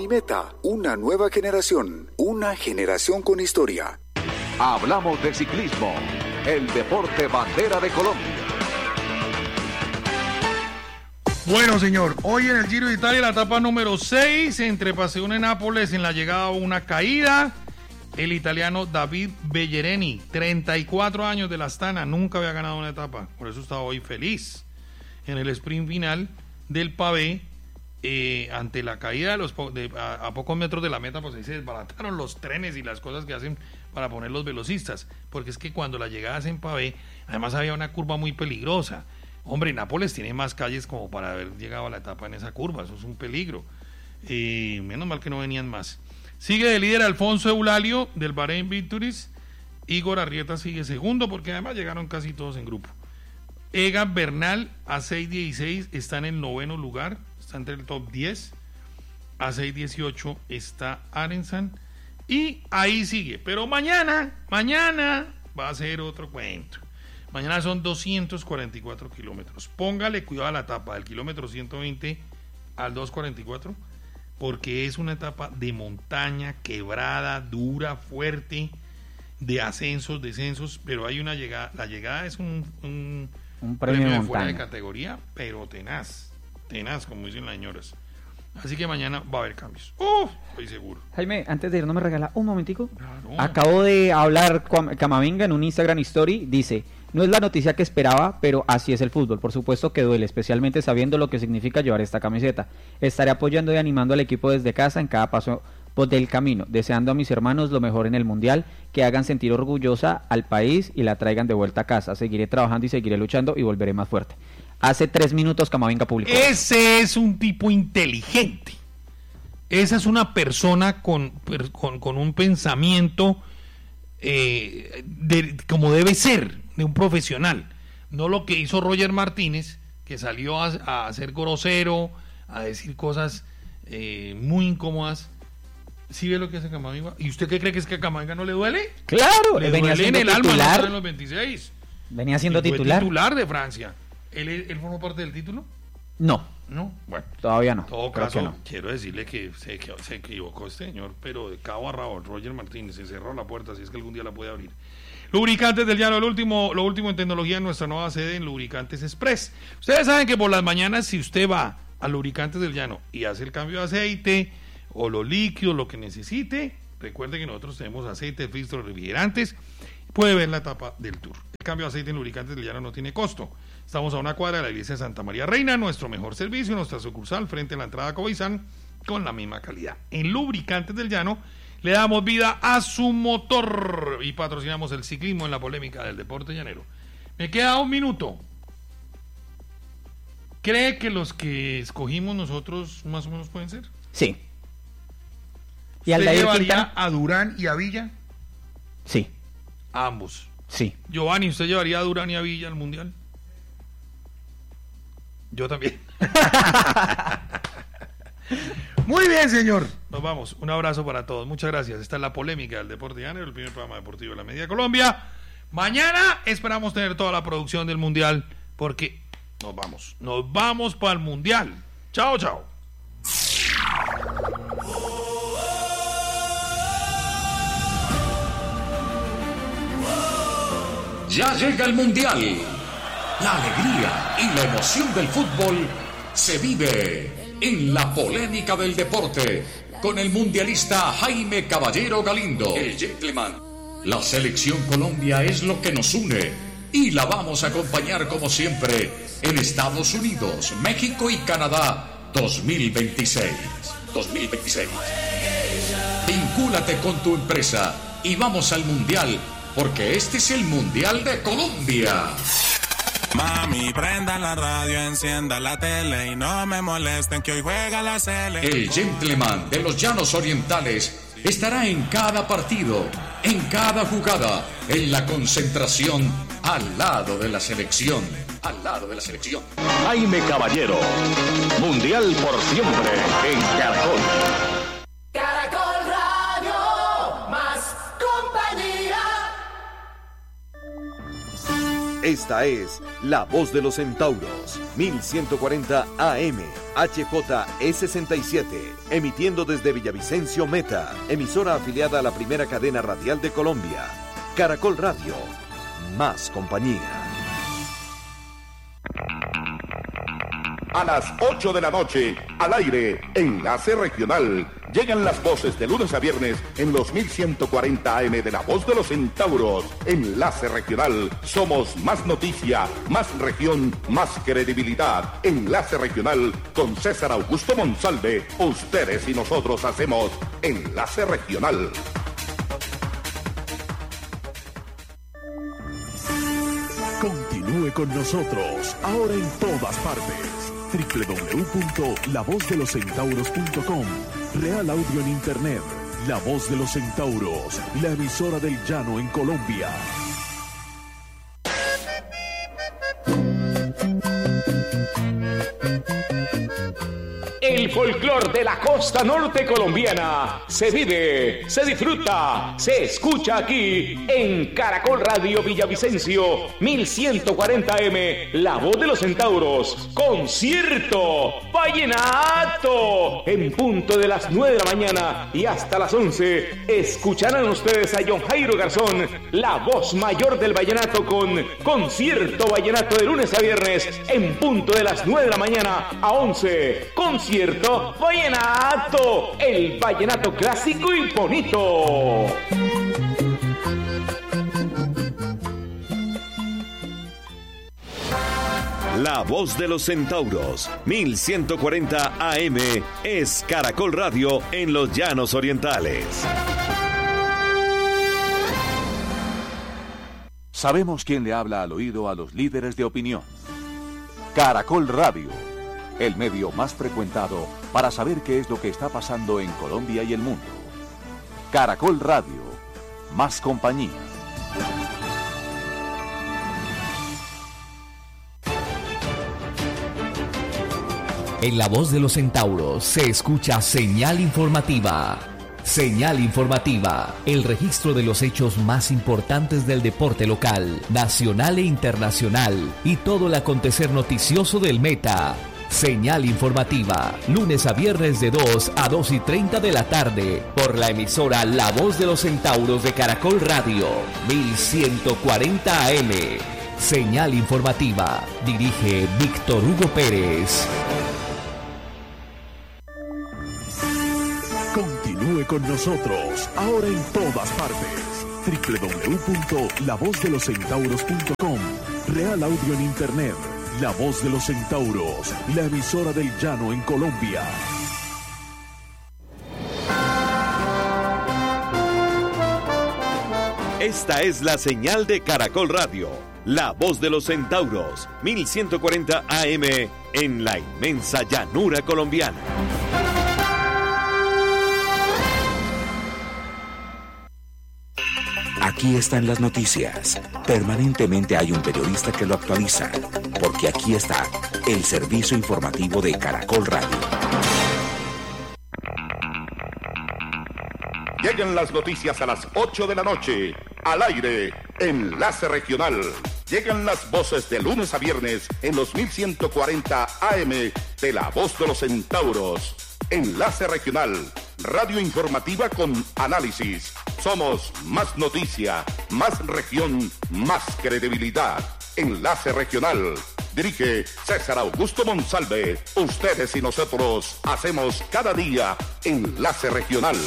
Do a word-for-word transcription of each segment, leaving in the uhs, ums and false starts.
Palimeta, una nueva generación, una generación con historia. Hablamos de ciclismo, el deporte bandera de Colombia. Bueno, señor, hoy en el Giro de Italia, la etapa número seis, entre Paseone y Nápoles, en la llegada hubo una caída. El italiano David Bellereni, treinta y cuatro años de la Astana, nunca había ganado una etapa, por eso estaba hoy feliz. En el sprint final del pavé, eh, ante la caída de los po- de, a, a pocos metros de la meta, pues ahí se desbarataron los trenes y las cosas que hacen para poner los velocistas, porque es que cuando la llegada es en pavé, además había una curva muy peligrosa. Hombre, Nápoles tiene más calles como para haber llegado a la etapa en esa curva, eso es un peligro. Eh, menos mal que no venían más. Sigue de líder Alfonso Eulalio del Bahrein Victories. Igor Arrieta sigue segundo, porque además llegaron casi todos en grupo. Egan Bernal a seis dieciséis está en el noveno lugar, está entre el top diez. A seis dieciocho está Arensan. Y ahí sigue, pero mañana, mañana va a ser otro cuento. Mañana son doscientos cuarenta y cuatro kilómetros. Póngale cuidado a la etapa del kilómetro ciento veinte al doscientos cuarenta y cuatro, porque es una etapa de montaña, quebrada, dura, fuerte, de ascensos, descensos, pero hay una llegada. La llegada es un, un, un premio, premio de de fuera de montaña, categoría, pero tenaz, tenaz, como dicen las señoras. Así que mañana va a haber cambios. ¡Uf! Estoy seguro. Jaime, antes de irnos me regala un momentico. Claro. Acabo de hablar con Camavinga en un Instagram Story. Dice: no es la noticia que esperaba, pero así es el fútbol. Por supuesto que duele, especialmente sabiendo lo que significa llevar esta camiseta. Estaré apoyando y animando al equipo desde casa en cada paso del camino, deseando a mis hermanos lo mejor en el Mundial, que hagan sentir orgullosa al país y la traigan de vuelta a casa. Seguiré trabajando y seguiré luchando y volveré más fuerte. Hace tres minutos Camavinga publicó. Ese es un tipo inteligente. Esa es una persona con, con, con un pensamiento eh, de, como debe ser, de un profesional. No lo que hizo Roger Martínez, que salió a, a ser grosero, a decir cosas eh, muy incómodas. ¿Sí ve lo que hace Camavinga? ¿Y usted qué cree que es que a Camavinga no le duele? Claro, le venía duele en siendo el alma, no titular. está en los veintiséis. Venía siendo Y fue titular. titular de Francia. ¿Él, él formó parte del título? No, No, bueno. todavía no. En todo creo caso, que no. quiero decirle que se, que se equivocó este señor, pero de cabo a rabo, Roger Martínez, se cerró la puerta, si es que algún día la puede abrir. Lubricantes del Llano, lo último, lo último en tecnología en nuestra nueva sede en Lubricantes Express. Ustedes saben que por las mañanas, si usted va a Lubricantes del Llano y hace el cambio de aceite o los líquidos, lo que necesite, recuerde que nosotros tenemos aceites, filtros, refrigerantes, puede ver la etapa del tour. El cambio de aceite en Lubricantes del Llano no tiene costo. Estamos a una cuadra de la iglesia de Santa María Reina, nuestro mejor servicio, nuestra sucursal frente a la entrada a Cobaizán, con la misma calidad. En Lubricantes del Llano le damos vida a su motor y patrocinamos el ciclismo en la polémica del deporte llanero. Me queda un minuto. ¿Cree que los que escogimos nosotros más o menos pueden ser? Sí. ¿Y ¿Usted Aldair llevaría Quintana? a Durán y a Villa? Sí, A ambos. sí. Giovanni, ¿usted llevaría a Durán y a Villa al Mundial? Yo también. Muy bien, señor. Nos vamos. Un abrazo para todos. Muchas gracias. Esta es la polémica del Deporte Llanero, el primer programa deportivo de la Media Colombia. Mañana esperamos tener toda la producción del Mundial, porque nos vamos. Nos vamos para el Mundial. Chao, chao. Ya llega el Mundial. La alegría y la emoción del fútbol se vive en la polémica del deporte con el mundialista Jaime Caballero Galindo. El gentleman. La selección Colombia es lo que nos une y la vamos a acompañar como siempre en Estados Unidos, México y Canadá dos mil veintiséis. dos mil veintiséis. Vincúlate con tu empresa y vamos al Mundial, porque este es el Mundial de Colombia. Mami, prenda la radio, encienda la tele y no me molesten que hoy juega la Sele. El gentleman de los Llanos Orientales estará en cada partido, en cada jugada, en la concentración, al lado de la selección, al lado de la selección. Jaime Caballero, Mundial por siempre en Caracol. Caracol Radio, más compañía. Esta es La Voz de los Centauros, mil ciento cuarenta A M, H J E sesenta y siete, emitiendo desde Villavicencio Meta, emisora afiliada a la primera cadena radial de Colombia. Caracol Radio, más compañía. A las ocho de la noche, al aire, Enlace Regional. Llegan las voces de lunes a viernes en los mil ciento cuarenta A M de La Voz de los Centauros. Enlace Regional. Somos más noticia, más región, más credibilidad. Enlace Regional con César Augusto Monsalve. Ustedes y nosotros hacemos Enlace Regional. Continúe con nosotros, ahora en todas partes. doble u doble u doble u punto la voz de los centauros punto com. Real Audio en Internet. La Voz de los Centauros, la emisora del llano en Colombia. El folclor de la costa norte colombiana se vive, se disfruta, se escucha aquí en Caracol Radio Villavicencio mil ciento cuarenta M, La Voz de los Centauros, concierto vallenato en punto de las nueve de la mañana y hasta las once. Escucharán ustedes a John Jairo Garzón, la voz mayor del vallenato, con concierto vallenato de lunes a viernes en punto de las nueve de la mañana a once. Concierto vallenato, el vallenato clásico y bonito. La Voz de los Centauros, mil ciento cuarenta A M, es Caracol Radio en los Llanos Orientales. Sabemos quién le habla al oído a los líderes de opinión. Caracol Radio, el medio más frecuentado para saber qué es lo que está pasando en Colombia y el mundo. Caracol Radio, más compañía. En La Voz de los Centauros se escucha señal informativa. Señal informativa, el registro de los hechos más importantes del deporte local, nacional e internacional y todo el acontecer noticioso del Meta. Señal informativa, lunes a viernes de dos a dos y treinta de la tarde, por la emisora La Voz de los Centauros de Caracol Radio, mil ciento cuarenta A M. Señal informativa, dirige Víctor Hugo Pérez. Continúe con nosotros, ahora en todas partes. doble u doble u doble u punto la voz de los centauros punto com. Real Audio en Internet. La Voz de los Centauros, la emisora del llano en Colombia. Esta es la señal de Caracol Radio, La Voz de los Centauros, mil ciento cuarenta A M, en la inmensa llanura colombiana. Aquí están las noticias. Permanentemente hay un periodista que lo actualiza, porque aquí está el servicio informativo de Caracol Radio. Llegan las noticias a las ocho de la noche, al aire, Enlace Regional. Llegan las voces de lunes a viernes en los mil ciento cuarenta A M de La Voz de los Centauros. Enlace Regional, radio informativa con análisis. Somos más noticia, más región, más credibilidad. Enlace Regional. Dirige César Augusto Monsalve. Ustedes y nosotros hacemos cada día Enlace Regional.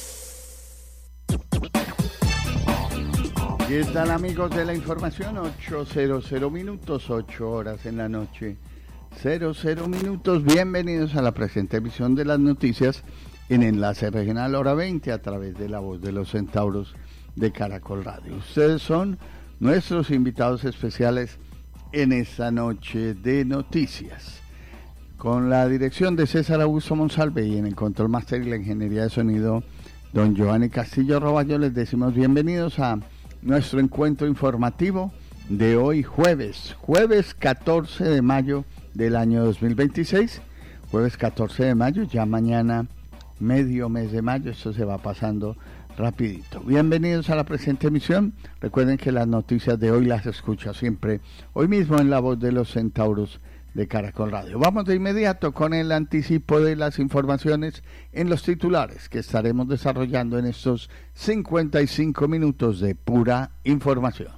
¿Qué tal, amigos de la información? ocho cero minutos, ocho horas en la noche. cero cero minutos, bienvenidos a la presente emisión de las noticias en Enlace Regional Hora veinte a través de La Voz de los Centauros de Caracol Radio. Ustedes son nuestros invitados especiales en esta noche de noticias. Con la dirección de César Augusto Monsalve y en el control máster y la ingeniería de sonido, don Giovanni Castillo Roballo, les decimos bienvenidos a nuestro encuentro informativo de hoy jueves, jueves catorce de mayo del año dos mil veintiséis, jueves catorce de mayo, ya mañana medio mes de mayo, esto se va pasando rapidito. Bienvenidos a la presente emisión. Recuerden que las noticias de hoy las escucha siempre, hoy mismo en La Voz de los Centauros de Caracol Radio. Vamos de inmediato con el anticipo de las informaciones en los titulares que estaremos desarrollando en estos cincuenta y cinco minutos de pura información.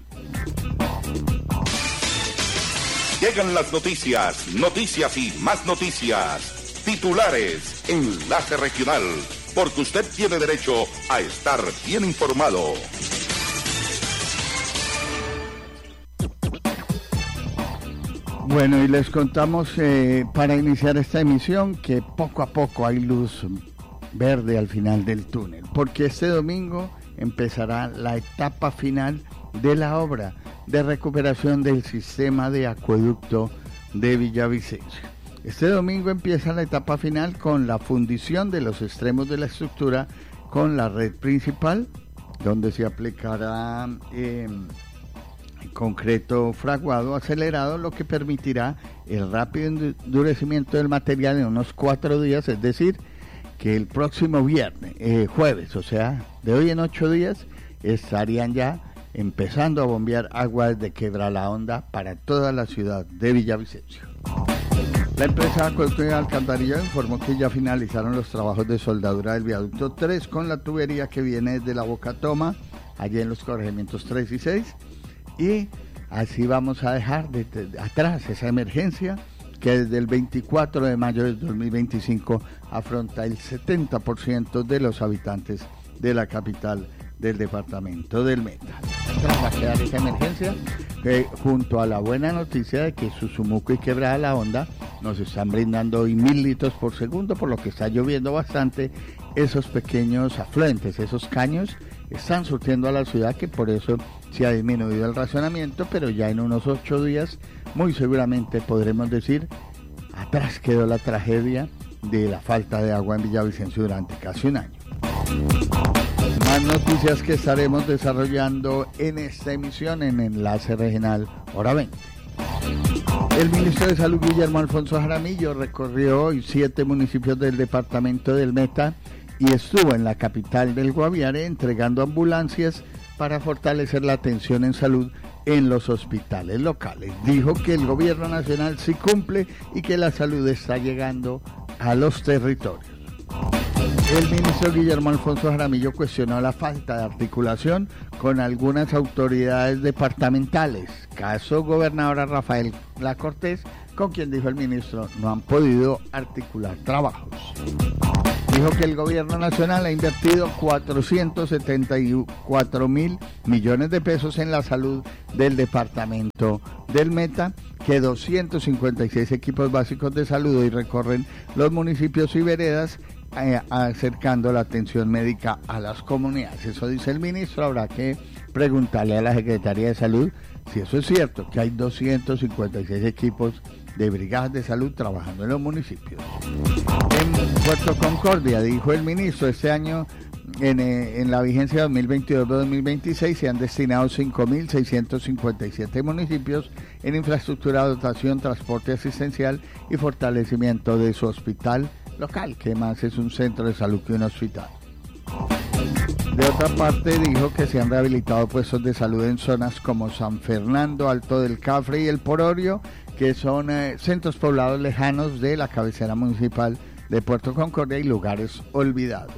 Llegan las noticias, noticias y más noticias. Titulares, Enlace Regional, porque usted tiene derecho a estar bien informado. Bueno, y les contamos eh, para iniciar esta emisión que poco a poco hay luz verde al final del túnel, porque este domingo empezará la etapa final de la obra de recuperación del sistema de acueducto de Villavicencio. Este domingo empieza la etapa final con la fundición de los extremos de la estructura con la red principal, donde se aplicará eh, concreto fraguado acelerado, lo que permitirá el rápido endurecimiento del material en unos cuatro días, es decir, que el próximo viernes, eh, jueves, o sea, de hoy en ocho días, estarían ya empezando a bombear agua de Quebralahonda para toda la ciudad de Villavicencio. La empresa Acueducto y Alcantarillado informó que ya finalizaron los trabajos de soldadura del viaducto tres con la tubería que viene desde la Boca Toma, allí en los corregimientos tres y seis, y así vamos a dejar de, de, atrás esa emergencia que desde el veinticuatro de mayo del dos mil veinticinco afronta el setenta por ciento de los habitantes de la capital del departamento del Meta. Atrás va a quedar esa emergencia, eh, junto a la buena noticia de que Susumuco y Quebralahonda nos están brindando hoy mil litros por segundo, por lo que está lloviendo bastante. Esos pequeños afluentes, esos caños, están surtiendo a la ciudad, que por eso se ha disminuido el racionamiento, pero ya en unos ocho días muy seguramente podremos decir, atrás quedó la tragedia de la falta de agua en Villavicencio durante casi un año. Más noticias que estaremos desarrollando en esta emisión en Enlace Regional, hora veinte. El ministro de Salud, Guillermo Alfonso Jaramillo, recorrió hoy siete municipios del departamento del Meta y estuvo en la capital del Guaviare entregando ambulancias para fortalecer la atención en salud en los hospitales locales. Dijo que el gobierno nacional sí cumple y que la salud está llegando a los territorios. El ministro Guillermo Alfonso Jaramillo cuestionó la falta de articulación con algunas autoridades departamentales. Caso gobernadora Rafaela Cortés, con quien dijo el ministro no han podido articular trabajos. Dijo que el gobierno nacional ha invertido cuatrocientos setenta y cuatro mil millones de pesos en la salud del departamento del Meta, que doscientos cincuenta y seis equipos básicos de salud hoy recorren los municipios y veredas, eh, acercando la atención médica a las comunidades. Eso dice el ministro. Habrá que preguntarle a la Secretaría de Salud si eso es cierto, que hay doscientos cincuenta y seis equipos de brigadas de salud trabajando en los municipios. En Puerto Concordia, dijo el ministro, este año en, eh, en la vigencia dos mil veintidós dos mil veintiséis se han destinado cinco mil seiscientos cincuenta y siete municipios en infraestructura, dotación, transporte asistencial y fortalecimiento de su hospital local, que más es un centro de salud que un hospital. De otra parte, dijo que se han rehabilitado puestos de salud en zonas como San Fernando, Alto del Cafre y El Pororio, que son eh, centros poblados lejanos de la cabecera municipal de Puerto Concordia y lugares olvidados.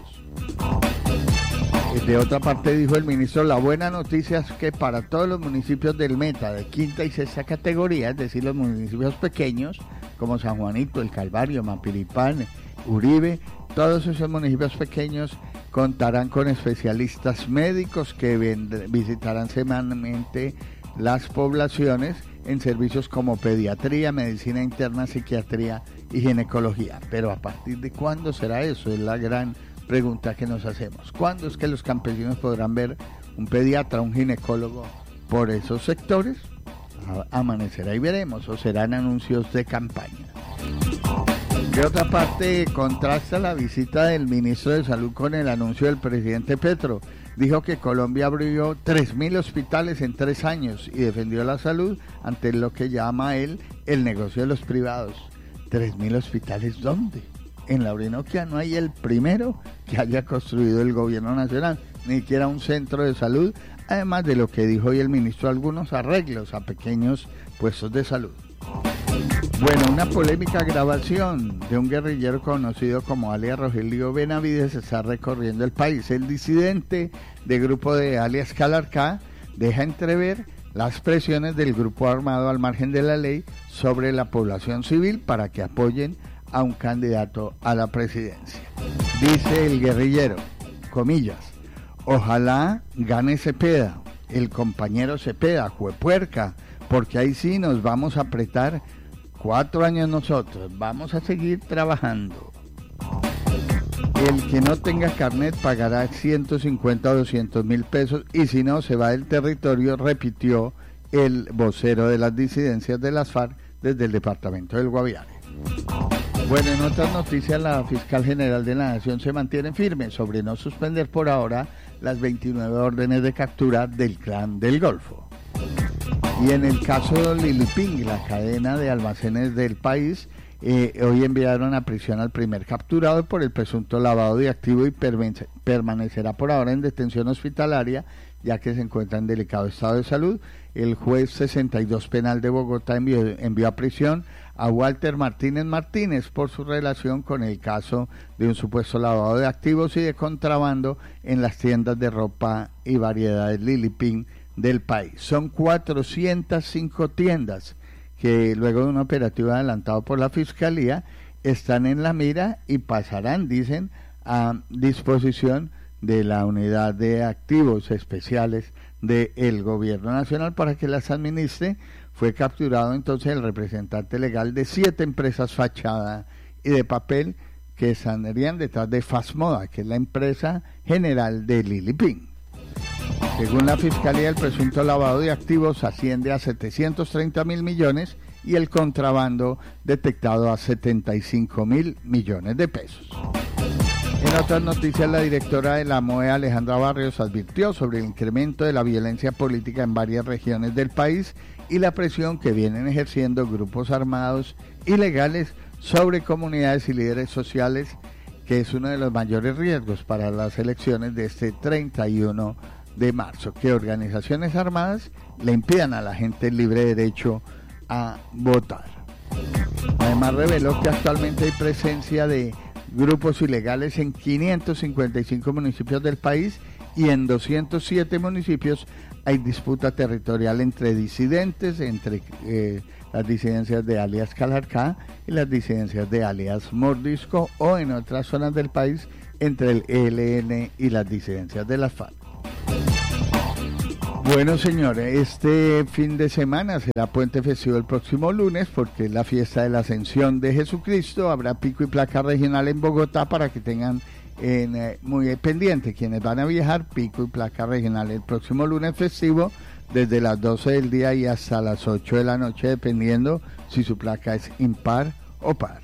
De otra parte, dijo el ministro, la buena noticia es que para todos los municipios del Meta de quinta y sexta categoría, es decir, los municipios pequeños como San Juanito, El Calvario, Mapiripán, Uribe, todos esos municipios pequeños contarán con especialistas médicos que vendr- visitarán semanalmente las poblaciones en servicios como pediatría, medicina interna, psiquiatría y ginecología. Pero ¿a partir de cuándo será eso? Es la gran pregunta que nos hacemos. ¿Cuándo es que los campesinos podrán ver un pediatra, un ginecólogo por esos sectores? A- amanecerá y veremos, o serán anuncios de campaña. De otra parte, contrasta la visita del ministro de Salud con el anuncio del presidente Petro. Dijo que Colombia abrió tres mil hospitales en tres años y defendió la salud ante lo que llama él el negocio de los privados. ¿tres mil hospitales dónde? En la Orinoquia no hay el primero que haya construido el gobierno nacional. ni siquiera un centro de salud, además de lo que dijo hoy el ministro, algunos arreglos a pequeños puestos de salud. Bueno, una polémica grabación de un guerrillero conocido como alias Rogelio Benavides está recorriendo el país. El disidente del grupo de alias Calarcá deja entrever las presiones del grupo armado al margen de la ley sobre la población civil para que apoyen a un candidato a la presidencia. Dice el guerrillero, comillas, ojalá gane Cepeda, el compañero Cepeda, juepuerca, porque ahí sí nos vamos a apretar cuatro años nosotros, vamos a seguir trabajando. El que no tenga carnet pagará ciento cincuenta o doscientos mil pesos y si no se va del territorio, repitió el vocero de las disidencias de las FARC desde el departamento del Guaviare. Bueno, en otras noticias, la fiscal general de la Nación se mantiene firme sobre no suspender por ahora las veintinueve órdenes de captura del Clan del Golfo. Y en el caso de Liliping, la cadena de almacenes del país, eh, hoy enviaron a prisión al primer capturado por el presunto lavado de activos y perme- permanecerá por ahora en detención hospitalaria, ya que se encuentra en delicado estado de salud. El juez sesenta y dos penal de Bogotá envió, envió a prisión a Walter Martínez Martínez por su relación con el caso de un supuesto lavado de activos y de contrabando en las tiendas de ropa y variedades Liliping del país. Son cuatrocientas cinco tiendas que luego de un operativo adelantado por la Fiscalía están en la mira y pasarán, dicen, a disposición de la Unidad de Activos Especiales del Gobierno Nacional para que las administre. Fue capturado entonces el representante legal de siete empresas fachada y de papel que estarían detrás de Fasmoda, que es la empresa general de Liliping. Según la Fiscalía, el presunto lavado de activos asciende a setecientos treinta mil millones y el contrabando detectado a setenta y cinco mil millones de pesos. En otras noticias, la directora de la M O E, Alejandra Barrios, advirtió sobre el incremento de la violencia política en varias regiones del país y la presión que vienen ejerciendo grupos armados ilegales sobre comunidades y líderes sociales, que es uno de los mayores riesgos para las elecciones de este treinta y uno de marzo, que organizaciones armadas le impidan a la gente el libre derecho a votar. Además, reveló que actualmente hay presencia de grupos ilegales en quinientos cincuenta y cinco municipios del país y en doscientos siete municipios hay disputa territorial entre disidentes, entre eh, las disidencias de alias Calarcá y las disidencias de alias Mordisco, o en otras zonas del país entre el E L N y las disidencias de las FARC. Bueno, señores, este fin de semana será puente festivo el próximo lunes porque es la fiesta de la Ascensión de Jesucristo. Habrá pico y placa regional en Bogotá para que tengan en, eh, muy pendiente quienes van a viajar. Pico y placa regional el próximo lunes festivo desde las doce del día y hasta las ocho de la noche, dependiendo si su placa es impar o par.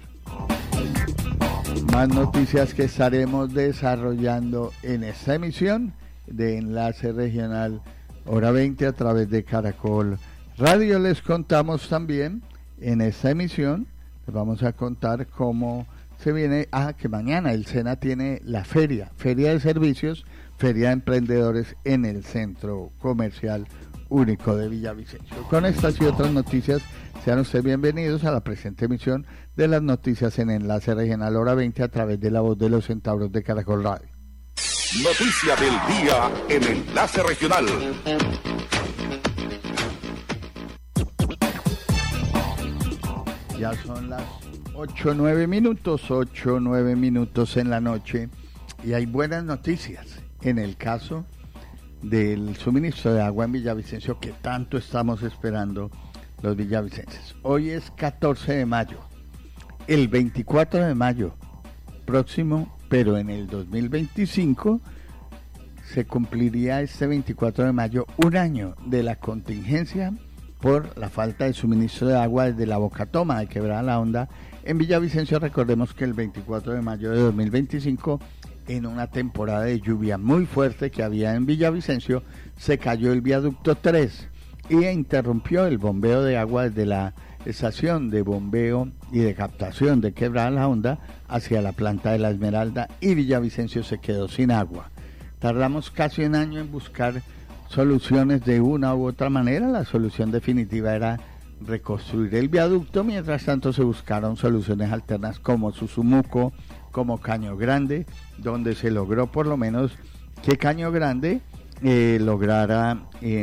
Más noticias que estaremos desarrollando en esta emisión de Enlace Regional Hora veinte a través de Caracol Radio. Les contamos también en esta emisión, les vamos a contar cómo se viene, ah, que mañana el SENA tiene la feria, feria de servicios, feria de emprendedores en el Centro Comercial Único de Villavicencio. Con estas y otras noticias, sean ustedes bienvenidos a la presente emisión de las noticias en Enlace Regional Hora veinte a través de la voz de los centauros de Caracol Radio. Noticia del día en Enlace Regional. Ya son las ocho nueve minutos, ocho nueve minutos en la noche y hay buenas noticias en el caso del suministro de agua en Villavicencio que tanto estamos esperando los villavicenses. Hoy es catorce de mayo, el veinticuatro de mayo próximo, pero en el dos mil veinticinco se cumpliría este veinticuatro de mayo un año de la contingencia por la falta de suministro de agua desde la Bocatoma de Quebrada la Honda en Villavicencio. Recordemos que el veinticuatro de mayo de dos mil veinticinco, en una temporada de lluvia muy fuerte que había en Villavicencio, se cayó el viaducto tres y interrumpió el bombeo de agua desde la estación de bombeo y de captación de Quebrada la Honda hacia la planta de la Esmeralda, y Villavicencio se quedó sin agua. Tardamos casi un año en buscar soluciones de una u otra manera. La solución definitiva era reconstruir el viaducto. Mientras tanto se buscaron soluciones alternas como Susumuco, como Caño Grande, donde se logró por lo menos que Caño Grande eh, lograra eh,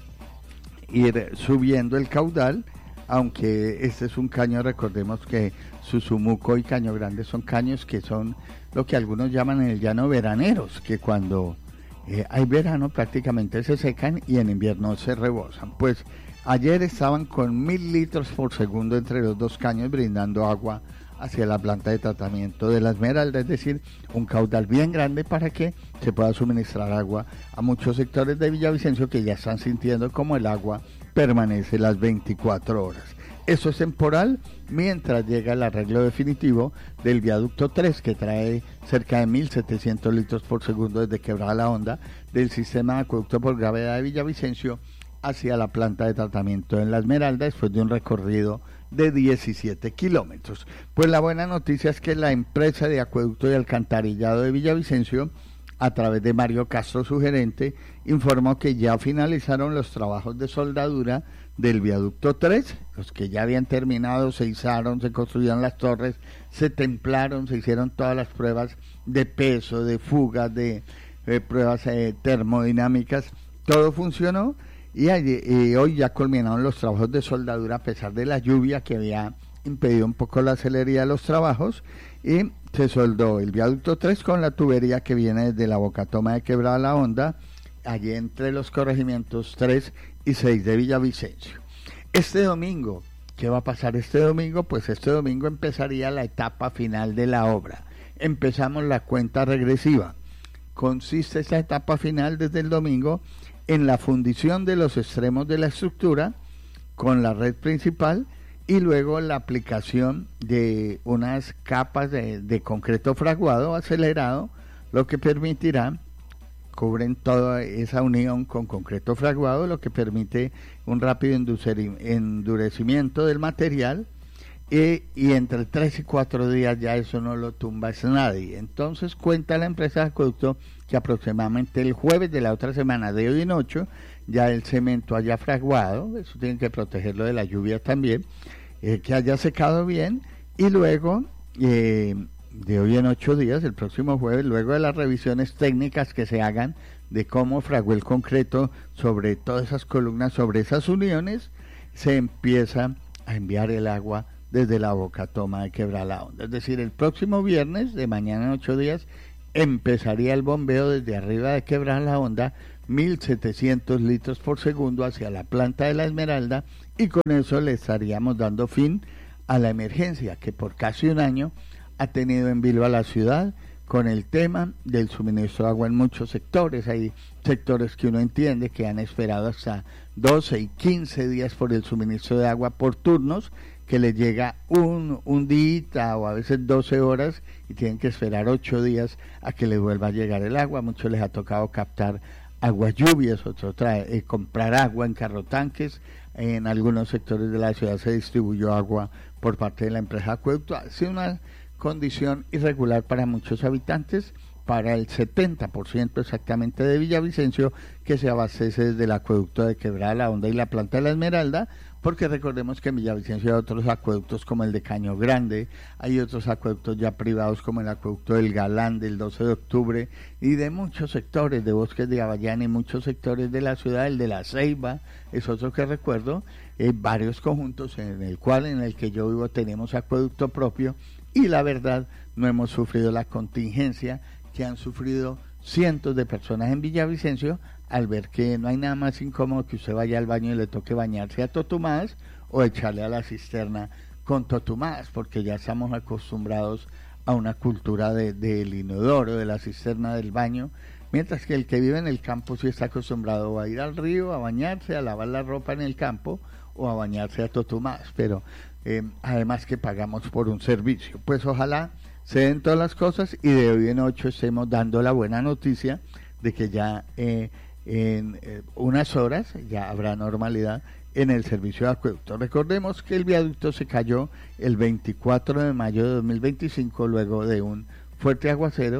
ir subiendo el caudal, aunque este es un caño, recordemos que Susumuco y Caño Grande son caños que son lo que algunos llaman en el llano veraneros, que cuando eh, hay verano prácticamente se secan y en invierno se rebosan. Pues ayer estaban con mil litros por segundo entre los dos caños brindando agua hacia la planta de tratamiento de la Esmeralda, es decir, un caudal bien grande para que se pueda suministrar agua a muchos sectores de Villavicencio que ya están sintiendo como el agua permanece las veinticuatro horas. Eso es temporal mientras llega el arreglo definitivo del viaducto tres, que trae cerca de mil setecientos litros por segundo desde Quebrada la Honda del sistema de acueducto por gravedad de Villavicencio hacia la planta de tratamiento en La Esmeralda, después de un recorrido de diecisiete kilómetros. Pues la buena noticia es que la empresa de acueducto y alcantarillado de Villavicencio, a través de Mario Castro, su gerente, informó que ya finalizaron los trabajos de soldadura del viaducto tres, los que ya habían terminado, se izaron, se construyeron las torres, se templaron, se hicieron todas las pruebas de peso, de fugas, de eh, pruebas eh, termodinámicas, todo funcionó. Y, allí, y hoy ya culminaron los trabajos de soldadura a pesar de la lluvia que había impedido un poco la celeridad de los trabajos, y se soldó el viaducto tres con la tubería que viene desde la Bocatoma de Quebrada la Honda, allí entre los corregimientos tres y seis de Villavicencio. Este domingo, ¿qué va a pasar este domingo? Pues este domingo empezaría la etapa final de la obra. Empezamos la cuenta regresiva. Consiste esta etapa final desde el domingo en la fundición de los extremos de la estructura con la red principal y luego la aplicación de unas capas de, de concreto fraguado acelerado, lo que permitirá, cubren toda esa unión con concreto fraguado, lo que permite un rápido endurecimiento del material, y, y entre tres y cuatro días ya eso no lo tumba es nadie. Entonces cuenta la empresa de acueducto que aproximadamente el jueves de la otra semana, de hoy en ocho, ya el cemento haya fraguado, eso tienen que protegerlo de la lluvia también, eh, que haya secado bien, y luego eh, de hoy en ocho días, el próximo jueves, luego de las revisiones técnicas que se hagan de cómo fraguó el concreto sobre todas esas columnas, sobre esas uniones, se empieza a enviar el agua desde la Bocatoma de Quebrada la Honda. Es decir, el próximo viernes, de mañana en ocho días, empezaría el bombeo desde arriba de Quebrada la Honda, mil setecientos litros por segundo hacia la planta de La Esmeralda, y con eso le estaríamos dando fin a la emergencia que por casi un año ha tenido en vilo a la ciudad con el tema del suministro de agua en muchos sectores. Hay sectores que uno entiende que han esperado hasta doce y quince días por el suministro de agua por turnos, que les llega un, un día o a veces doce horas y tienen que esperar ocho días a que les vuelva a llegar el agua. A muchos les ha tocado captar aguas lluvias, otros trae, eh, comprar agua en carrotanques. En algunos sectores de la ciudad se distribuyó agua por parte de la empresa Acueducto. Ha sido una condición irregular para muchos habitantes, para el setenta por ciento exactamente de Villavicencio, que se abastece desde el acueducto de Quebrada la Honda y la planta de La Esmeralda, porque recordemos que en Villavicencio hay otros acueductos como el de Caño Grande, hay otros acueductos ya privados como el acueducto del Galán, del doce de octubre, y de muchos sectores de Bosques de Avallana y muchos sectores de la ciudad. El de La Ceiba es otro que recuerdo, eh, varios conjuntos en el cual, en el que yo vivo, tenemos acueducto propio, y la verdad no hemos sufrido la contingencia que han sufrido cientos de personas en Villavicencio al ver que no hay nada más incómodo que usted vaya al baño y le toque bañarse a totumadas o echarle a la cisterna con totumadas, porque ya estamos acostumbrados a una cultura de, del inodoro, de la cisterna del baño, mientras que el que vive en el campo sí está acostumbrado a ir al río, a bañarse, a lavar la ropa en el campo o a bañarse a totumadas, pero eh, además que pagamos por un servicio. Pues ojalá se den todas las cosas y de hoy en ocho estemos dando la buena noticia de que ya eh, en eh, unas horas ya habrá normalidad en el servicio de acueducto. Recordemos que el viaducto se cayó el veinticuatro de mayo de dos mil veinticinco luego de un fuerte aguacero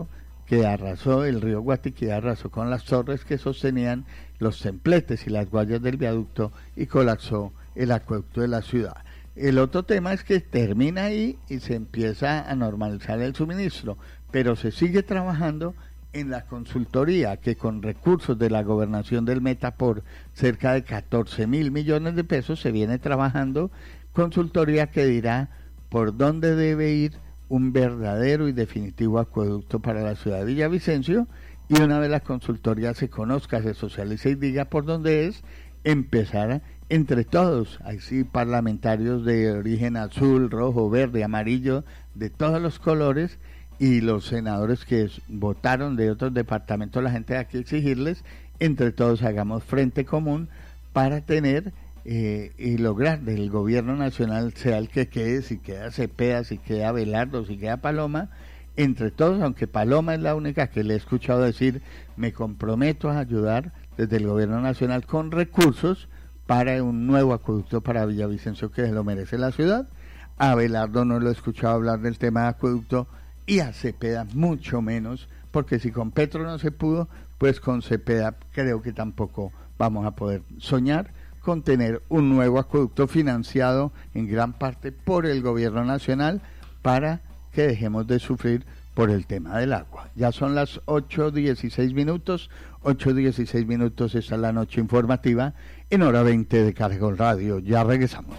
que arrasó, el río Guatiquí arrasó con las torres que sostenían los templetes y las guayas del viaducto y colapsó el acueducto de la ciudad. El otro tema es que termina ahí y se empieza a normalizar el suministro, pero se sigue trabajando en la consultoría, que con recursos de la gobernación del Meta por cerca de catorce mil millones de pesos se viene trabajando, consultoría que dirá por dónde debe ir un verdadero y definitivo acueducto para la ciudad de Villavicencio, y una vez la consultoría se conozca, se socialice y diga por dónde es, empezar entre todos, así parlamentarios de origen azul, rojo, verde, amarillo, de todos los colores, y los senadores que votaron de otros departamentos, la gente de aquí, exigirles, entre todos hagamos frente común para tener eh, y lograr del gobierno nacional, sea el que quede, si queda Cepeda, si queda Belardo, si queda Paloma, entre todos, aunque Paloma es la única que le he escuchado decir, me comprometo a ayudar desde el gobierno nacional con recursos para un nuevo acueducto para Villavicencio, que se lo merece la ciudad. A Belardo no lo he escuchado hablar del tema de acueducto, y a Cepeda mucho menos, porque si con Petro no se pudo, pues con Cepeda creo que tampoco vamos a poder soñar con tener un nuevo acueducto financiado en gran parte por el gobierno nacional para que dejemos de sufrir por el tema del agua. Ya son las ocho dieciséis minutos, ocho dieciséis minutos, esta es la noche informativa en hora veinte de Caracol Radio. Ya regresamos.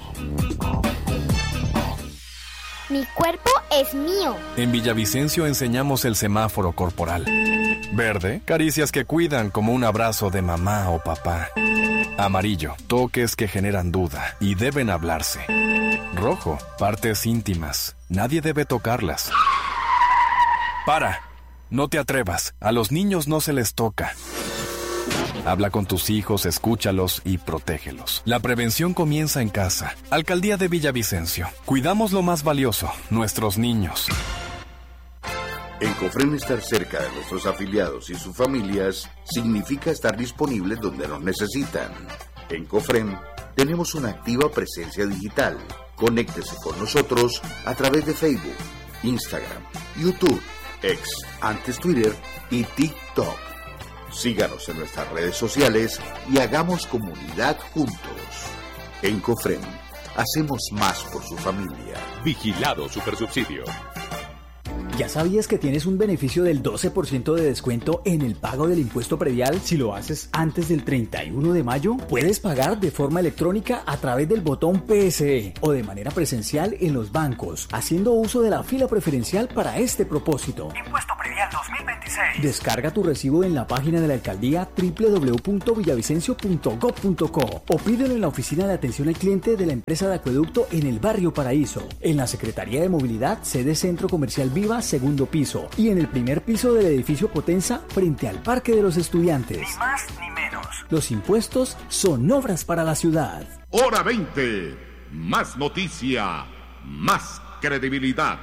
Mi cuerpo es mío. En Villavicencio enseñamos el semáforo corporal. Verde, caricias que cuidan como un abrazo de mamá o papá. Amarillo, toques que generan duda y deben hablarse. Rojo, partes íntimas, nadie debe tocarlas. Para, no te atrevas, a los niños no se les toca. Habla con tus hijos, escúchalos y protégelos. La prevención comienza en casa. Alcaldía de Villavicencio. Cuidamos lo más valioso, nuestros niños. En Cofrem, estar cerca de nuestros afiliados y sus familias significa estar disponibles donde nos necesitan. En Cofrem tenemos una activa presencia digital. Conéctese con nosotros a través de Facebook, Instagram, YouTube, X, antes Twitter y TikTok. Síganos en nuestras redes sociales y hagamos comunidad juntos. En Cofrem, hacemos más por su familia. Vigilado Supersubsidio. ¿Ya sabías que tienes un beneficio del doce por ciento de descuento en el pago del impuesto predial si lo haces antes del treinta y uno de mayo? Puedes pagar de forma electrónica a través del botón P S E o de manera presencial en los bancos, haciendo uso de la fila preferencial para este propósito. Impuesto predial dos mil veintiséis. Descarga tu recibo en la página de la alcaldía doble u doble u doble u punto villavicencio punto gob punto co o pídelo en la oficina de atención al cliente de la empresa de acueducto en el barrio Paraíso, en la Secretaría de Movilidad, sede Centro Comercial Viva, segundo piso, y en el primer piso del edificio Potenza frente al Parque de los Estudiantes. Ni más ni menos. Los impuestos son obras para la ciudad. Hora veinte. Más noticia, más credibilidad.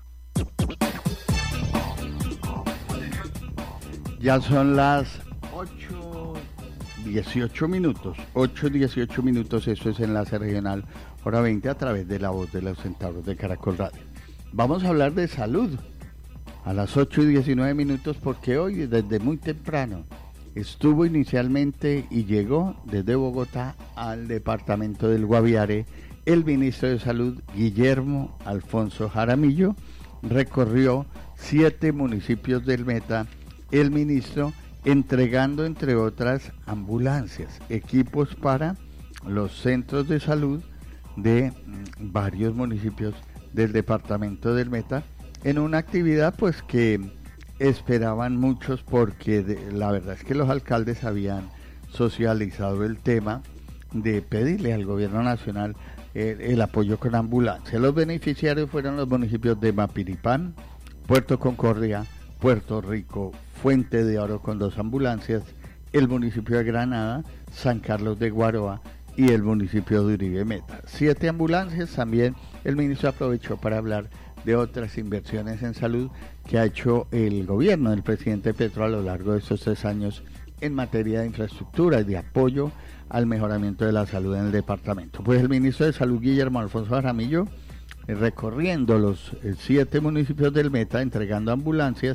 Ya son las ocho dieciocho minutos, ocho dieciocho minutos, eso es Enlace Regional, hora veinte, a través de la voz de los centauros de Caracol Radio. Vamos a hablar de salud a las ocho y diecinueve minutos, porque hoy desde muy temprano estuvo inicialmente y llegó desde Bogotá al departamento del Guaviare el ministro de Salud, Guillermo Alfonso Jaramillo. Recorrió siete municipios del Meta el ministro, entregando entre otras ambulancias, equipos para los centros de salud de mm, varios municipios del departamento del Meta, en una actividad pues que esperaban muchos, porque de, la verdad es que los alcaldes habían socializado el tema de pedirle al gobierno nacional eh, el apoyo con ambulancia. Los beneficiarios fueron los municipios de Mapiripán, Puerto Concordia, Puerto Rico, Fuente de Oro con dos ambulancias, el municipio de Granada, San Carlos de Guaroa y el municipio de Uribe Meta. Siete ambulancias. También el ministro aprovechó para hablar de otras inversiones en salud que ha hecho el gobierno del presidente Petro a lo largo de estos tres años en materia de infraestructura y de apoyo al mejoramiento de la salud en el departamento. Pues el ministro de Salud, Guillermo Alfonso Jaramillo, recorriendo los eh, siete municipios del Meta, entregando ambulancias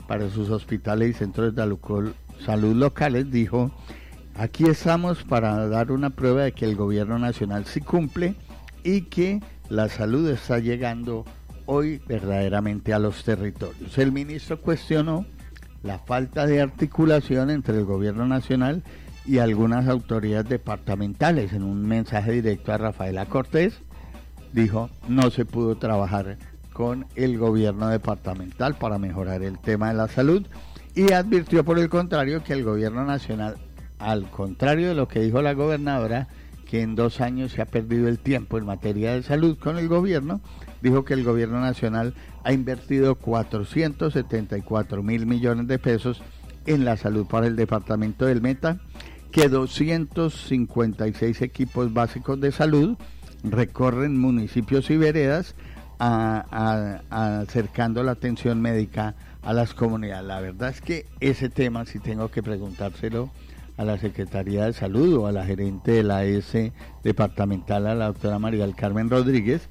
para sus hospitales y centros de salud locales, dijo: aquí estamos para dar una prueba de que el gobierno nacional sí cumple y que la salud está llegando hoy verdaderamente a los territorios. El ministro cuestionó la falta de articulación entre el gobierno nacional y algunas autoridades departamentales. En un mensaje directo a Rafaela Cortés, dijo: no se pudo trabajar con el gobierno departamental para mejorar el tema de la salud, y advirtió por el contrario que el gobierno nacional, al contrario de lo que dijo la gobernadora, que en dos años se ha perdido el tiempo en materia de salud con el gobierno, dijo que el gobierno nacional ha invertido cuatrocientos setenta y cuatro mil millones de pesos en la salud para el departamento del Meta, que doscientos cincuenta y seis equipos básicos de salud recorren municipios y veredas a, a, a acercando la atención médica a las comunidades. La verdad es que ese tema sí tengo que preguntárselo a la Secretaría de Salud o a la gerente de la A S departamental, a la doctora María del Carmen Rodríguez,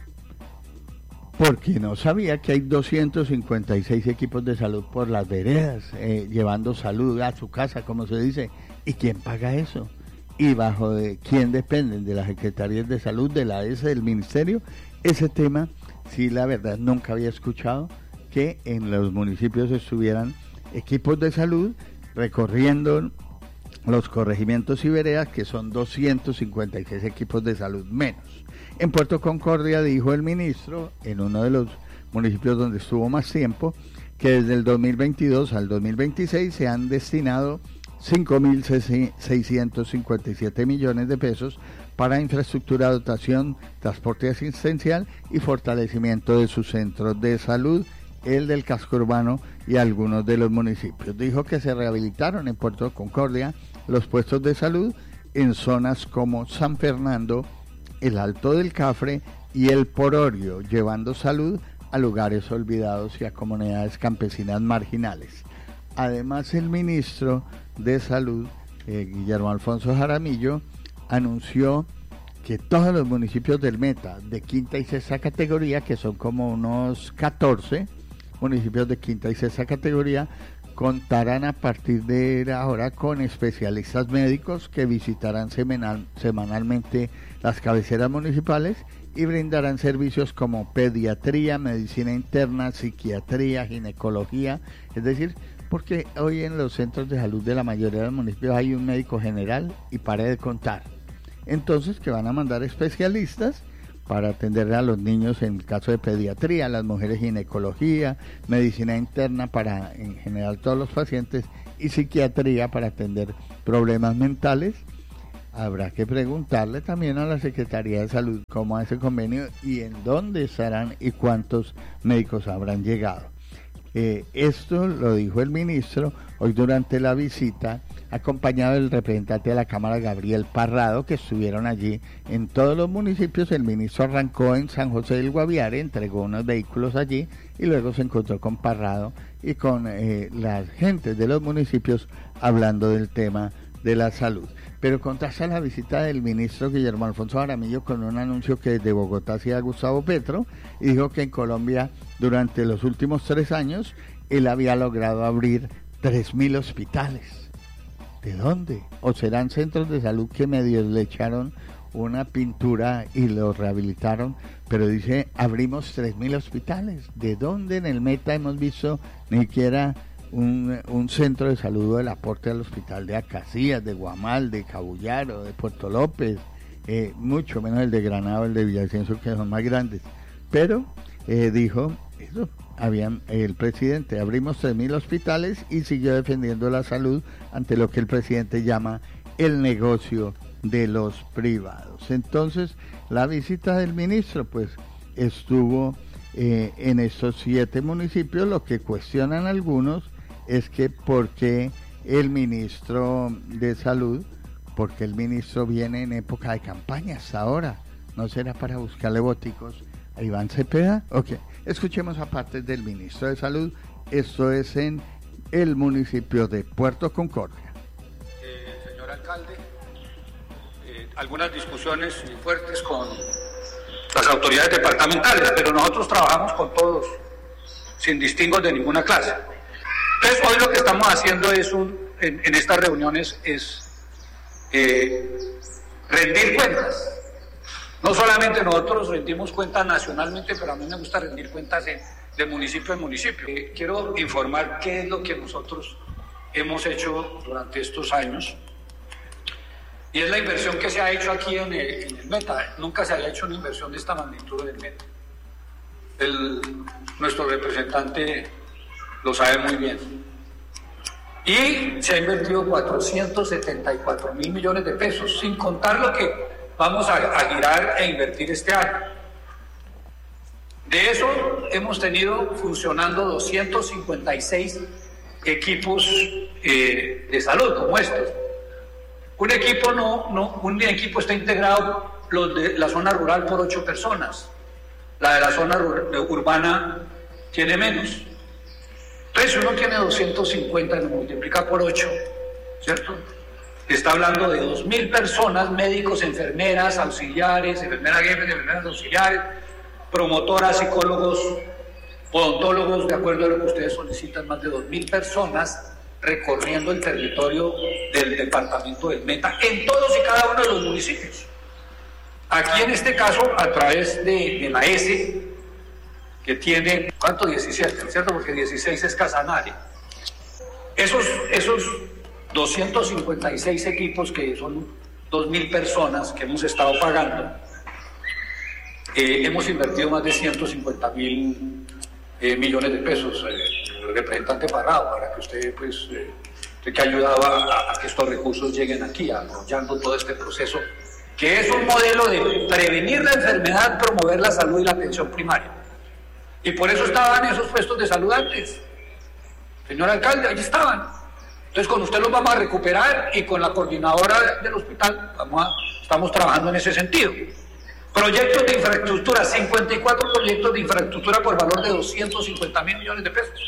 porque no sabía que hay doscientos cincuenta y seis equipos de salud por las veredas, eh, llevando salud a su casa, como se dice. ¿Y quién paga eso? ¿Y bajo de quién dependen? ¿De las secretarías de salud, de la A S, del ministerio? Ese tema, sí, la verdad, nunca había escuchado que en los municipios estuvieran equipos de salud recorriendo los corregimientos y veredas, que son doscientos cincuenta y seis equipos de salud menos. En Puerto Concordia, dijo el ministro, en uno de los municipios donde estuvo más tiempo, que desde el dos mil veintidós al dos mil veintiséis se han destinado cinco mil seiscientos cincuenta y siete millones de pesos para infraestructura, dotación, transporte asistencial y fortalecimiento de sus centros de salud, el del casco urbano y algunos de los municipios. Dijo que se rehabilitaron en Puerto Concordia los puestos de salud en zonas como San Fernando, el Alto del Cafre y el Pororio, llevando salud a lugares olvidados y a comunidades campesinas marginales. Además, el ministro de Salud, eh, Guillermo Alfonso Jaramillo, anunció que todos los municipios del Meta de quinta y sexta categoría, que son como unos catorce municipios de quinta y sexta categoría, contarán a partir de ahora con especialistas médicos que visitarán semanal, semanalmente las cabeceras municipales y brindarán servicios como pediatría, medicina interna, psiquiatría, ginecología, es decir, porque hoy en los centros de salud de la mayoría de los municipios hay un médico general y pare de contar. Entonces, que van a mandar especialistas para atender a los niños en el caso de pediatría, las mujeres ginecología, medicina interna para en general todos los pacientes y psiquiatría para atender problemas mentales. Habrá que preguntarle también a la Secretaría de Salud cómo hace convenio y en dónde estarán y cuántos médicos habrán llegado. Eh, esto lo dijo el ministro hoy durante la visita, acompañado del representante de la Cámara, Gabriel Parrado, que estuvieron allí en todos los municipios. El ministro arrancó en San José del Guaviare, entregó unos vehículos allí y luego se encontró con Parrado y con eh, las gentes de los municipios hablando del tema de la salud. Pero contrasta la visita del ministro Guillermo Alfonso Jaramillo con un anuncio que desde Bogotá hacía Gustavo Petro, y dijo que en Colombia durante los últimos tres años él había logrado abrir tres mil hospitales. ¿De dónde? ¿O serán centros de salud que medio le echaron una pintura y lo rehabilitaron? Pero dice, abrimos tres mil hospitales. ¿De dónde en el Meta hemos visto ni siquiera Un, un centro de salud del aporte al hospital de Acacías, de Guamal, de Cabullaro, de Puerto López, eh, mucho menos el de Granado, el de Villavicencio, que son más grandes? Pero eh, dijo, eso, habían, el presidente, abrimos tres mil hospitales, y siguió defendiendo la salud ante lo que el presidente llama el negocio de los privados. Entonces, la visita del ministro, pues, estuvo eh, en estos siete municipios. Lo que cuestionan algunos es que por qué el ministro de Salud, porque el ministro viene en época de campaña hasta ahora, ¿no será para buscarle voticos a Iván Cepeda? Ok, escuchemos a partes del ministro de Salud. Esto es en el municipio de Puerto Concordia. Eh, señor alcalde, eh, algunas discusiones fuertes con las autoridades departamentales, pero nosotros trabajamos con todos, sin distingos de ninguna clase. Entonces, hoy lo que estamos haciendo es un, en, en estas reuniones es eh, rendir cuentas. No solamente nosotros rendimos cuentas nacionalmente, pero a mí me gusta rendir cuentas en, de municipio en municipio. Eh, quiero informar qué es lo que nosotros hemos hecho durante estos años. Y es la inversión que se ha hecho aquí en el, en el Meta. Nunca se había hecho una inversión de esta magnitud en el Meta. El, nuestro representante lo sabe muy bien. Y se ha invertido cuatrocientos setenta y cuatro mil millones de pesos, sin contar lo que vamos a, a girar e invertir este año. De eso hemos tenido funcionando doscientos cincuenta y seis equipos eh, de salud como estos. Un equipo no, no, un equipo está integrado, los de la zona rural, por ocho personas. La de la zona urbana tiene menos. Entonces, si uno tiene doscientos cincuenta y lo multiplica por ocho, ¿cierto? Está hablando de dos mil personas, médicos, enfermeras, auxiliares, enfermeras jefes, enfermeras auxiliares, promotoras, psicólogos, odontólogos, de acuerdo a lo que ustedes solicitan, más de dos mil personas recorriendo el territorio del departamento del Meta, en todos y cada uno de los municipios. Aquí en este caso, a través de, de la S, que tiene, ¿cuánto? diecisiete, ¿cierto? Porque dieciséis es Casanare. Esos, esos doscientos cincuenta y seis equipos, que son dos mil personas que hemos estado pagando, eh, hemos invertido más de ciento cincuenta mil eh, millones de pesos. Eh, el representante Parrado, para que usted, pues, eh, usted que ayudaba a, a que estos recursos lleguen aquí, apoyando todo este proceso, que es un modelo de prevenir la enfermedad, promover la salud y la atención primaria. Y por eso estaban esos puestos de salud antes. Señor alcalde, ahí estaban. Entonces con usted los vamos a recuperar y con la coordinadora del hospital vamos a, estamos trabajando en ese sentido. Proyectos de infraestructura, cincuenta y cuatro proyectos de infraestructura por valor de doscientos cincuenta mil millones de pesos.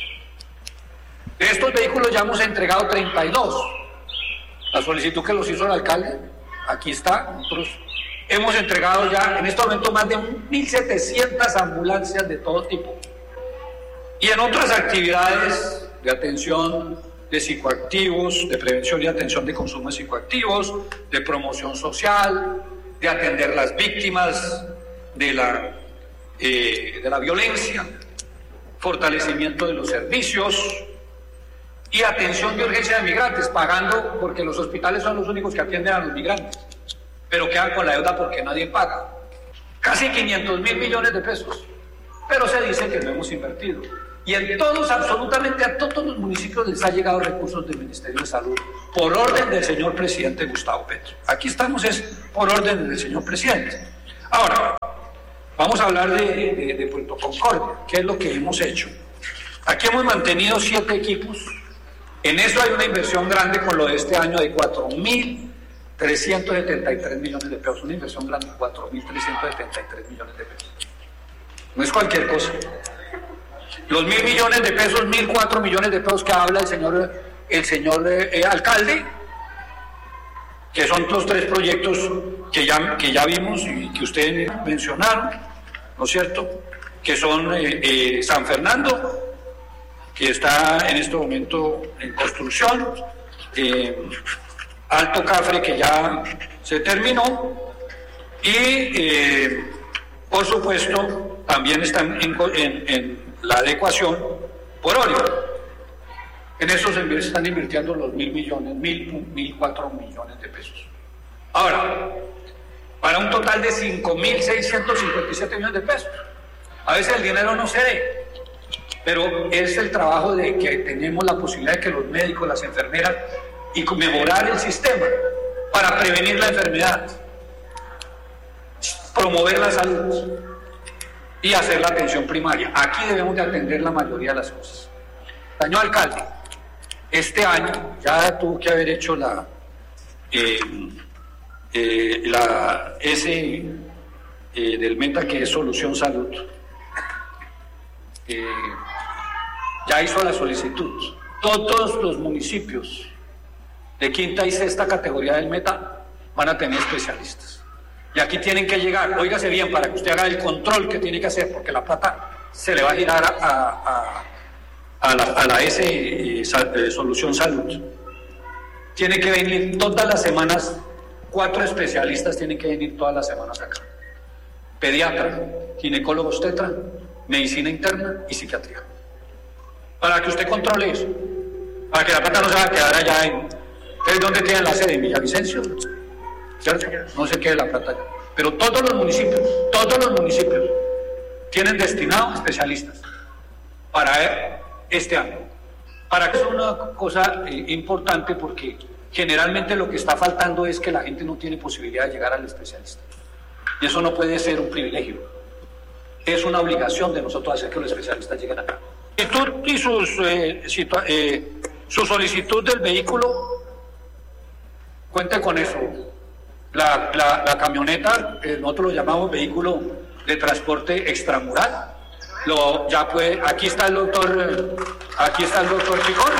De estos vehículos ya hemos entregado treinta y dos. La solicitud que los hizo el alcalde, aquí está. Nosotros hemos entregado ya en este momento más de mil setecientas ambulancias de todo tipo. Y en otras actividades de atención de psicoactivos, de prevención y atención de consumo de psicoactivos, de promoción social, de atender las víctimas de la, eh, de la violencia, fortalecimiento de los servicios y atención de urgencia de migrantes, pagando, porque los hospitales son los únicos que atienden a los migrantes, pero quedan con la deuda porque nadie paga. Casi quinientos mil millones de pesos, pero se dice que no hemos invertido. Y en todos, absolutamente a todos los municipios les ha llegado recursos del Ministerio de Salud por orden del señor presidente Gustavo Petro. Aquí estamos es por orden del señor presidente. Ahora, vamos a hablar de, de, de Puerto Concordia, qué es lo que hemos hecho. Aquí hemos mantenido siete equipos. En eso hay una inversión grande con lo de este año de cuatro mil trescientos setenta y tres millones de pesos. Una inversión grande de cuatro mil trescientos setenta y tres millones de pesos. No es cualquier cosa. Los mil millones de pesos, mil cuatro millones de pesos que habla el señor, el señor eh, alcalde, que son los tres proyectos que ya, que ya vimos y que ustedes mencionaron, ¿no es cierto? Que son eh, eh, San Fernando, que está en este momento en construcción, eh, Alto Cafre, que ya se terminó, y eh, por supuesto también están en, en, en la adecuación por Orio. En eso se están invirtiendo los mil millones, mil, mil cuatro millones de pesos. Ahora, para un total de cinco mil seiscientos cincuenta y siete millones de pesos. A veces el dinero no se ve, pero es el trabajo de que tenemos la posibilidad de que los médicos, las enfermeras, y mejorar el sistema para prevenir la enfermedad, promover la salud y hacer la atención primaria. Aquí debemos de atender la mayoría de las cosas. Señor alcalde, este año ya tuvo que haber hecho la, eh, eh, la S eh, del Meta, que es Solución Salud. Eh, ya hizo la solicitud. Todos los municipios de quinta y sexta categoría del Meta van a tener especialistas. Y aquí tienen que llegar, óigase bien, para que usted haga el control que tiene que hacer, porque la plata se le va a girar a, a, a la, a la S eh, Sal, eh, Solución Salud. Tiene que venir todas las semanas, cuatro especialistas tienen que venir todas las semanas acá. Pediatra, ginecólogo obstetra, medicina interna y psiquiatría. Para que usted controle eso, para que la plata no se va a quedar allá en... ¿Ustedes dónde tienen la sede? En Villavicencio, ¿cierto? No se quede la plata allá. Pero todos los municipios, todos los municipios tienen destinados especialistas para este año. Para que es una cosa eh, importante, porque generalmente lo que está faltando es que la gente no tiene posibilidad de llegar al especialista. Y eso no puede ser un privilegio. Es una obligación de nosotros hacer que los especialistas lleguen acá. Y sus, eh, situa- eh, su solicitud del vehículo, cuente con eso. La, la, la camioneta, eh, nosotros lo llamamos vehículo de transporte extramural. Lo, ya puede, aquí está el doctor, aquí está el doctor Picón.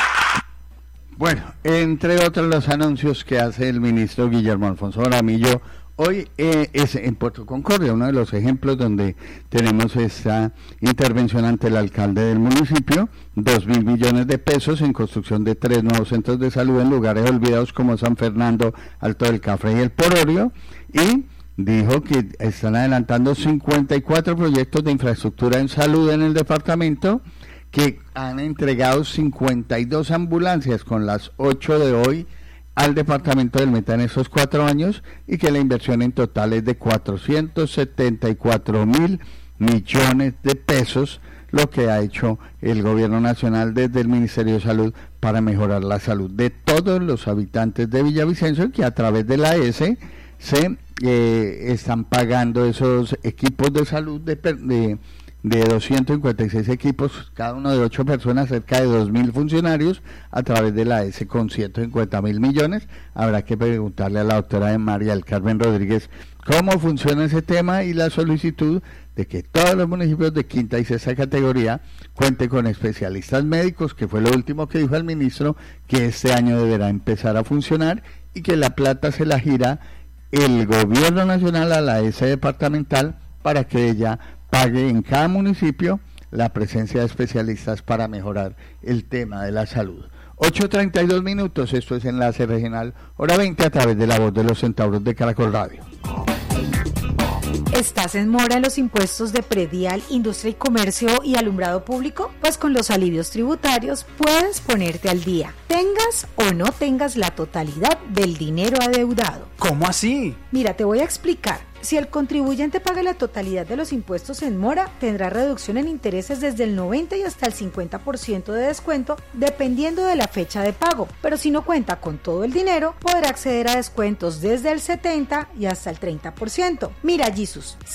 Bueno, entre otros los anuncios que hace el ministro Guillermo Alfonso Jaramillo, hoy eh, es en Puerto Concordia, uno de los ejemplos donde tenemos esta intervención ante el alcalde del municipio, dos mil millones de pesos en construcción de tres nuevos centros de salud en lugares olvidados como San Fernando, Alto del Cafre y el Pororio, y dijo que están adelantando cincuenta y cuatro proyectos de infraestructura en salud en el departamento, que han entregado cincuenta y dos ambulancias con las ocho de hoy al departamento del Meta en esos cuatro años, y que la inversión en total es de cuatrocientos setenta y cuatro mil millones de pesos, lo que ha hecho el gobierno nacional desde el Ministerio de Salud para mejorar la salud de todos los habitantes de Villavicencio, que a través de la S se eh, están pagando esos equipos de salud de, de, de doscientos cincuenta y seis equipos, cada uno de ocho personas, cerca de dos mil funcionarios a través de la S con ciento cincuenta mil millones. Habrá que preguntarle a la doctora de María del Carmen Rodríguez cómo funciona ese tema y la solicitud de que todos los municipios de quinta y sexta categoría cuenten con especialistas médicos, que fue lo último que dijo el ministro, que este año deberá empezar a funcionar, y que la plata se la gira el gobierno nacional a la S departamental para que ella pague en cada municipio la presencia de especialistas para mejorar el tema de la salud. ocho treinta y dos minutos, esto es Enlace Regional, hora veinte, a través de La Voz de los Centauros de Caracol Radio. ¿Estás en mora en los impuestos de predial, industria y comercio y alumbrado público? Pues con los alivios tributarios puedes ponerte al día, tengas o no tengas la totalidad del dinero adeudado. ¿Cómo así? Mira, te voy a explicar. Si el contribuyente paga la totalidad de los impuestos en mora, tendrá reducción en intereses desde el noventa y hasta el cincuenta por ciento de descuento, dependiendo de la fecha de pago. Pero si no cuenta con todo el dinero, podrá acceder a descuentos desde el setenta y hasta el treinta por ciento. Mira, Jesus,